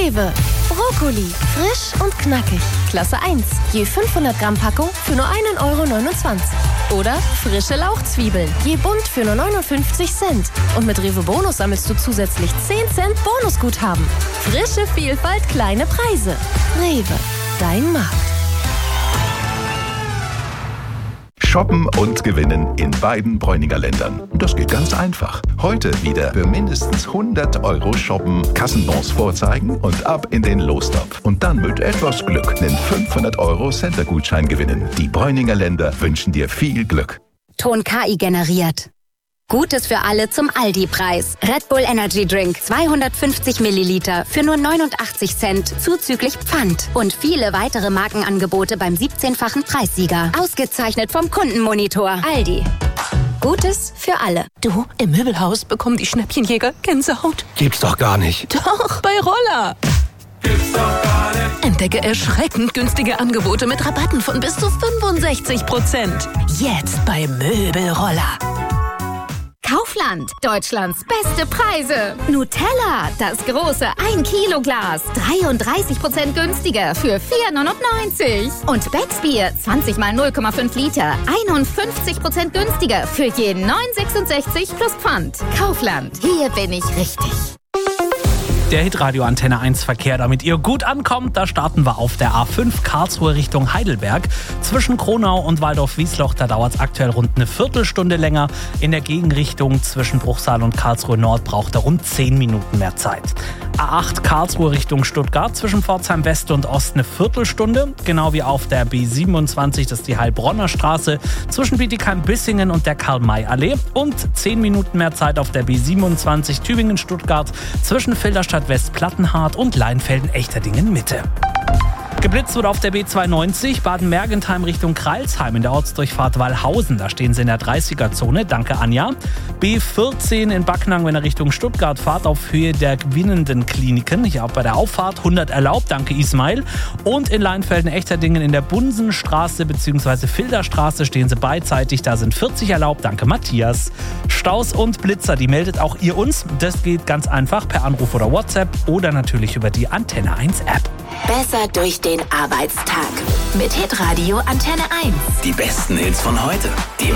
Rewe. Brokkoli, frisch und knackig. Klasse 1, je 500 Gramm Packung für nur 1,29 €. Oder frische Lauchzwiebeln, je bunt für nur 59 Cent. Und mit Rewe Bonus sammelst du zusätzlich 10 Cent Bonusguthaben. Frische Vielfalt, kleine Preise. Rewe, dein Markt. Shoppen und gewinnen in beiden Bräuninger Ländern. Das geht ganz einfach. Heute wieder für mindestens 100 € shoppen, Kassenbons vorzeigen und ab in den Lostopf. Und dann mit etwas Glück einen 500 € Center-Gutschein gewinnen. Die Bräuninger Länder wünschen dir viel Glück. Ton KI generiert. Gutes für alle zum Aldi-Preis. Red Bull Energy Drink 250 Milliliter für nur 89 Cent zuzüglich Pfand. Und viele weitere Markenangebote beim 17-fachen Preissieger. Ausgezeichnet vom Kundenmonitor. Aldi. Gutes für alle. Du, im Möbelhaus bekommen die Schnäppchenjäger Gänsehaut. Gibt's doch gar nicht. Doch, bei Roller. Gibt's doch gar nicht. Entdecke erschreckend günstige Angebote mit Rabatten von bis zu 65%. Jetzt bei Möbelroller. Kaufland, Deutschlands beste Preise. Nutella, das große 1-Kilo-Glas, 33% günstiger für 4,99 €. Und Becksbier, 20 mal 0,5 Liter, 51% günstiger für jeden 9,66 plus Pfand. Kaufland, hier bin ich richtig. Der Hitradio Antenne 1 Verkehr, damit ihr gut ankommt, da starten wir auf der A5 Karlsruhe Richtung Heidelberg. Zwischen Kronau und Waldorf-Wiesloch, da dauert es aktuell rund eine Viertelstunde länger. In der Gegenrichtung zwischen Bruchsal und Karlsruhe Nord braucht er rund 10 Minuten mehr Zeit. A8 Karlsruhe Richtung Stuttgart, zwischen Pforzheim West und Ost eine Viertelstunde. Genau wie auf der B27, das ist die Heilbronner Straße, zwischen Bietigheim-Bissingen und der Karl-May-Allee. Und 10 Minuten mehr Zeit auf der B27 Tübingen-Stuttgart, zwischen Filderstadt West-Plattenhardt und Leinfelden-Echterdingen-Mitte. Geblitzt wurde auf der B92 Baden-Mergentheim Richtung Kreilsheim in der Ortsdurchfahrt Wallhausen. Da stehen sie in der 30er-Zone. Danke, Anja. B14 in Backnang, wenn ihr Richtung Stuttgart fahrt, auf Höhe der gewinnenden Kliniken. Hier auch bei der Auffahrt 100 erlaubt. Danke, Ismail. Und in Leinfelden-Echterdingen in der Bunsenstraße bzw. Filderstraße stehen sie beidseitig. Da sind 40 erlaubt. Danke, Matthias. Staus und Blitzer, die meldet auch ihr uns. Das geht ganz einfach per Anruf oder WhatsApp oder natürlich über die Antenne 1 App. Besser durch den Arbeitstag. Mit Hitradio Antenne 1. Die besten Hits von heute. Die